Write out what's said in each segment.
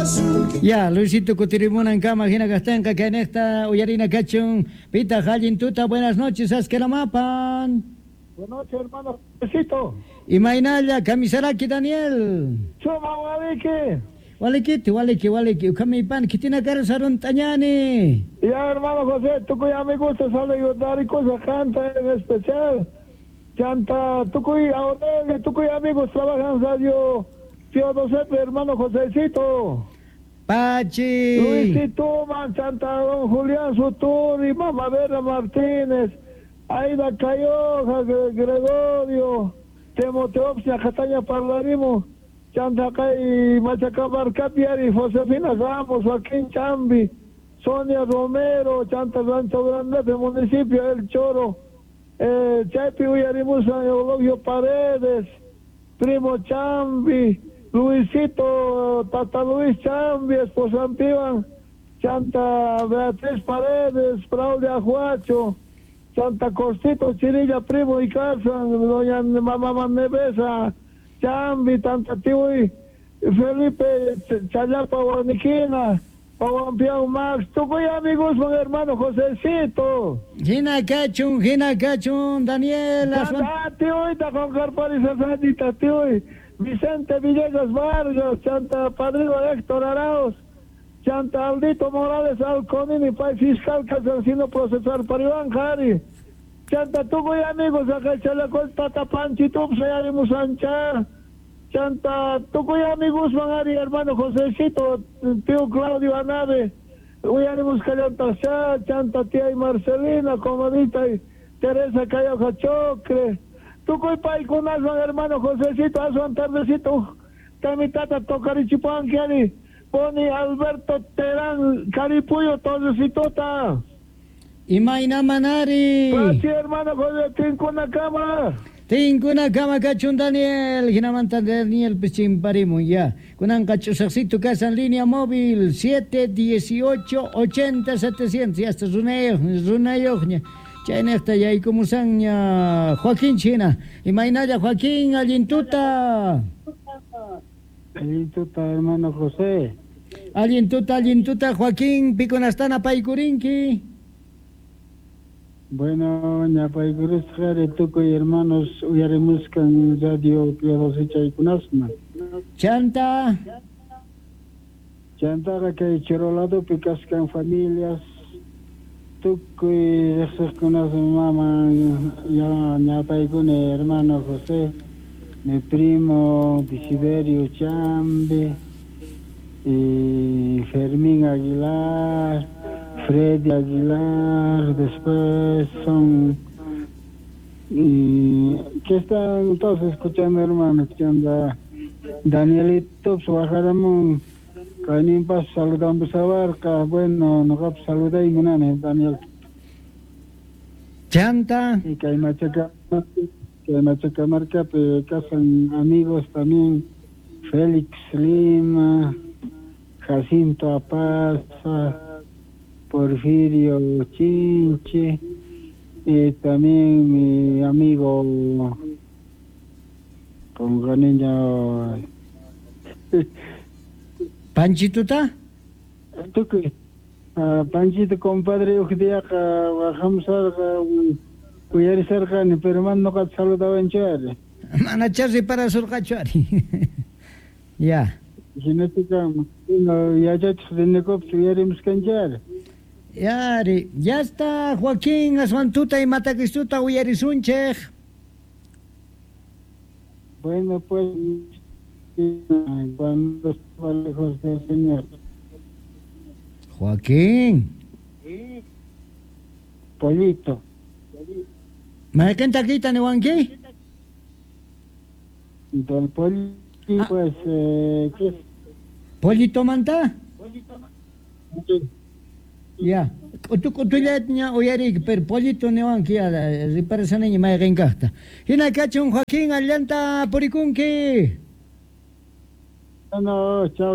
Ya, Luisito Cutirimuna en cama, Gina Castanca, que en esta Uyarina Cachun, Pita Jalin Tuta, buenas noches, Asquera Mapan. Buenas noches, hermano. Besito. Y Mainalla, Camisaraki Daniel. Chuma, Guadiki. Waliki, Ukamipan, Kitina Carasarun Tañani. Ya, hermano José, tú cuya me gusta saludar y cosas canta en especial. Chanta, tú cuya, tú cuya amigos trabajan radio. Tío Docepe, hermano Josécito. Pachi. Luisito, Chanta, don Julián Suturi, Mamá Vera Martínez, Aida Cayoja, Gregorio, Temoteopsia, Cataña Parlarimo, Chanta Cay, Machacabar Capiari, Josefina Ramos, Joaquín Chambi, Sonia Romero, Chanta Rancho Grande, del municipio El Choro, Chaipi Uyarimusa, Eulogio Paredes, Primo Chambi, Luisito, Tata Luis Chambi, esposa Antivan, Santa Beatriz Paredes, Claudia Juacho, Santa Costito, Chirilla, Primo y Carson, doña Mamá Nevesa, Chambi, Tanta Tiwi, Felipe, Chayapa, Guaniquina, Pawampiao Max, tú cuya amigos, mi hermano Josécito. Gina Cachun, Daniel. Santa Tiwi, con Carpari Sasandita Tiwi. Vicente Villegas Vargas, Chanta Padrino Héctor Arauz, Chanta Aldito Morales Alconini, Pai Fiscal Casancino Procesar para Iván Jari, Chanta Tugo y amigos, acá Chalacol Tata Panchi Tupsa y Arimu Sanchar, Chanta Tugo y amigos, Mangari, hermano Josécito, tío Claudio Anave, Uyarimus Callantasá, Chanta Tía y Marcelina, Comadita y Teresa Cayoja Chocre, tú coy pay con asman hermano Josécito, asman tardecito, camitata tocarichipan kiani, poni Alberto Terán, Caripuyo, tordecitota. Y Maina Manari. Sí, hermano José, tengo una cama Cachun Daniel, Ginamanta Daniel Pichimparimu ya. Kunan Cachusaxito casa en línea móvil, 718-80-700, y hasta Zunayoña. Chaynesta ya y como sanña Joaquín China y Mainaya Joaquín Allintuta hermano José Allintuta Joaquín Piconastana Paicurinki. Bueno, ña Paicuris Jare Tuco y hermanos uyaremos con radio Piadosi Chaikunasma Chanta que Chirolado Picascan familias Tucuy, esos con las mamá, ya ñapay con hermano José, mi primo Desiderio Chambe, y Fermín Aguilar, Freddy Aguilar, después son, y ¿qué están todos escuchando hermano? Escuchando Danielito, Suajaramón. Kainin pas saludamos a Barca, bueno, nos saluda y Daniel. Chanta. Y que hay machaca marca, pero casan amigos también, Félix Lima, Jacinto Apaza, Porfirio Chinche, y también mi amigo con Ganeña. ¿Panchituta? ¿Tú qué? Panchito, compadre, día que bajamos a cuidar cerca, pero man no que saludaba en Chare. Manacharse para surcachuari. Ya. Genética, ya de Necop, subiremos que en Chare. Ya está Joaquín Aswantuta y Mataquistuta, Uyarisunchej. Bueno, pues. Cuando estaba lejos del Señor. Joaquín. Pollito. ¿Me quenta quita Nehuanqui? Don Pollito, pues, ¿qué es? ¿Pollito manta? Sí. Ya. Tú ya oyerik, pero Pollito Nehuanqui, parece niña me encanta. Hina Cachun Joaquín Allanta Puricunqui. No, chao.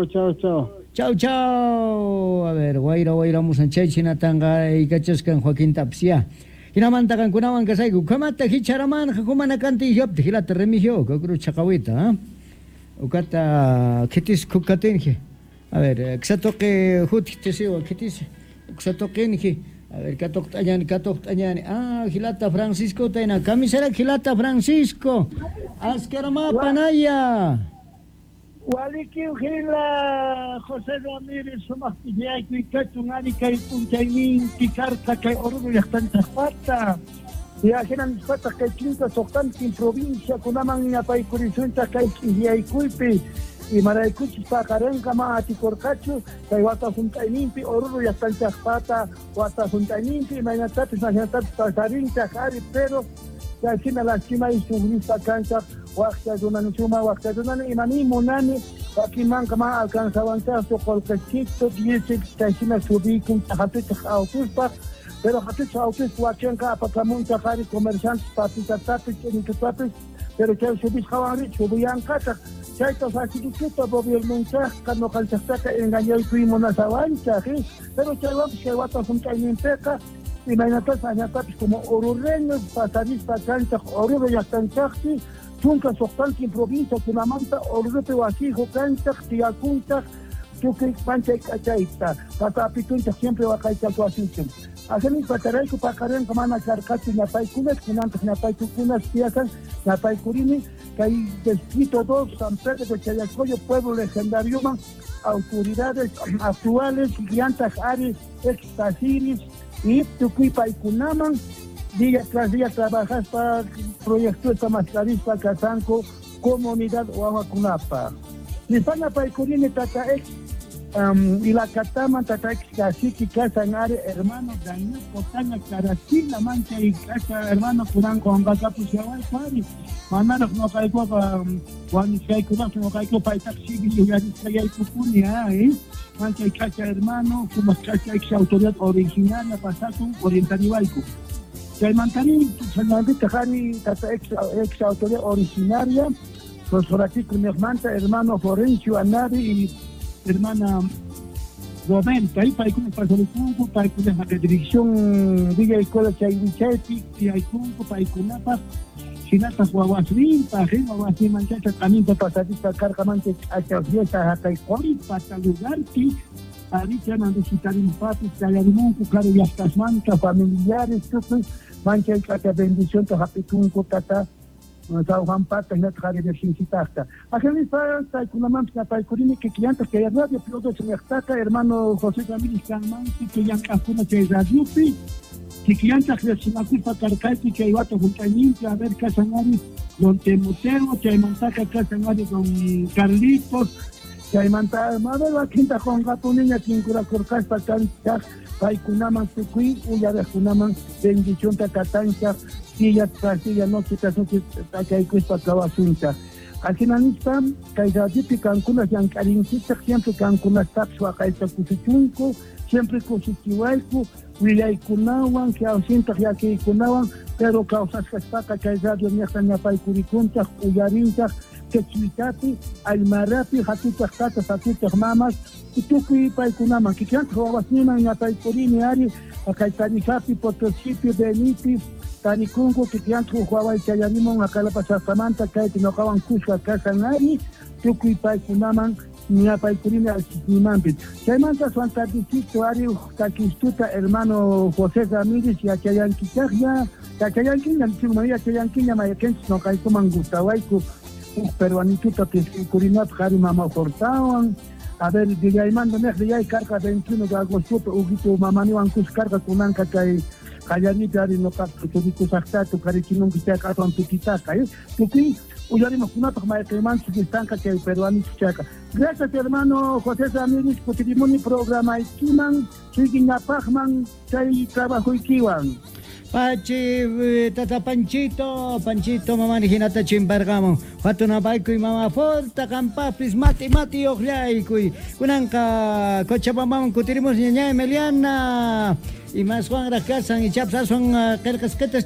Chau. A ver, guaira musanchay chinatanga y cachascan Joaquín Tapsia. Hinamantakan kunawan kasayku. Kamata hicharaman hakumana kanti hiopti hilata remigio, kakuru chakawita, Ukata kitis kukatinje. A ver, xatoque juti te sigo, ¿qué dice? Xatoque ni a ver, katoqtañani. Ah, Gilata Francisco taina. Camisera Gilata Francisco. Askerma panaya. Waliki Gila José Ramírez Somastillay Kachungani Kay Punchaymin Picarta Kay Oro Yastanta Pata. Y ajenan patas Kay Quinta Socanti en provincia Kunaman Yapay Curisunta Kay Kuipi. Y Maraycuchi Pacarenca Mati Corcacho, Kay Wata Juntainimpi, Oro Yastanta Pata, Wata Juntainimpi, Mañatatis Mañatatis Pasarincha, Jari, pero que al final la cima y su lista cancha. Wakta Dunan Chuma, Wakta Dunan, Imani, Munani, Wakiman Kama alcanza avanzar su colquechito, 10 Taishina Subi, con Tajatucha Autuspa, pero Hatucha Autus, Wachenka, Pacamunta, Jari, comerciantes, Papita Tapis, Tapis, pero que el Subis Hawari, Subian Kata, Chaito Facilito, Bobby el Muncha, Cano Calchastaca, engañó y fuimos a Sabancha, pero Chayvap, Chayvata Junta y Impeca, y Mainatas, Añatapis como Orureños, Pasarista Cancha, Oruro y Astanchaxi, Tunca Socanti en provincia, Kunamanta, Orrupe Wasijo, Canchax, Tiacunchax, Tuque, Pancha y Cachaita, Patapituncha, siempre va a caer tu asunción. Hacen Pataraico, Pacaren, Kamana, Carcati, Napaicunas, Kunantas, Napaitucunas, Piazas, Napaicurini, que hay descrito 2, San Pedro de Chayacoyo, pueblo legendario, autoridades actuales, guiantas, Ares, Extasiris, y Tuquipa y Kunaman, día tras día trabajas para proyecto de Tamascarista, Casanco, comunidad Huahuacunapa. Nispana Paicurini, Tata Ex, y la Catama, Tata Ex, Cacique, Casa en área, hermano Daniel, Potaña, Caracil, La Mancha y Casa, hermano Curanco, Angacapu, Siawai, Pari. Manaros no caigo, Juan Caico, no caigo, Paitaxi, y Yariscaya, Pupunia, Mancha y Cacha, hermano, como Cacha, ex autoridad originaria, Pasaco, Orientanibaico. Chaymantani, Sanandita Jani, Tata ex autoridad originaria, Fosforatico, mi hermano Florencio Anabi y hermana Roberta, ahí para que pasó el punto, para que la dirección Villa Escuela Chaywichepi, y hay punto, para que Napa, Sinata Huahuasrin, para que Huahuasrin Manchacha, también para Pasadista Carcamante, hacia Fiesta, hasta el Cori, para lugar que ahorita van a visitar un patio, que hay un claro, y hasta mantas familiares, mancha y cata bendición, Tajapicunco, Tata. Sa Juan Pata y Natjari de Shinsitasta. Ajelis para una mamá para el que clientes que hay radio, piloto de Nextaca, hermano José Ramírez Canman, que ya cafuna que es Radiupi, que clientes de Sinacupa Carcati, que hay vato Juntanín, que a ver Casanari, don Temoteo, que hay Montaca Casanari, don Carlitos, que hay Manta, madre, la quinta con gato niña, quien cura Corcas, Patancha, Paikunaman, Tucui, Uya de Kunaman, bendición Tacatancha, Silla tras silla, noche tras noche, que hay que para asunta. Al finalista, Kaidadipi, Cancunas, Yancarincita, siempre Cancunas, Tapsua, Kaitacusichunco, siempre Cusitihuayco, Willaykunawan, que ausinta, ya que Kunawan, pero causas que está, Kaidadio, Niasanapay, Curicunta, Uyarinta, Quechuitati, Almarapi, Hatutas, Tatas, Hatutas, Mamas, y Tuki, Paikunaman, que ya Huawasnima, Napaicurini, Ari, Kaitarijapi, Potosipi, Beniti, Tanicungo, que tianto jugaba y Chayanimo, acá la Samanta, que no acaban Cusca, Casa Nari, Tuki Paikunaman, ni a Paikurina al Chimampit. Chaymanta Santadicito, Ari, Taquistuta, hermano José Ramírez, y a Chayanquilla, Chayanquilla, María Chayanquilla, Mayaquench, no Caikuman Gustawaiku, peruanituta, que Curinat, Jari Mama Cortawan. A ver, Dillaimando, ya hay carga 21 de agosto, Ugito, Mamani, Ancus, carga con Anca, que hay. Kayanita ari no kapto tudiku sakta tu karikinung kita katon tukitaka tuki uyari makuna pakmaya keman sukistanka que el peruano chichaca. Gracias hermano José Ramírez por testimonio programa ikiman suigina pachman chay trabajo ikiwan. Pachi, tata Panchito, mamá ni hinata chimbargamo. Fatuna baiko y mamá forta campapis mati ogliaikui. Kunanka cochabamam kutirimos niña Emiliana. Y más Juan Racasan y Chapsa son quelcas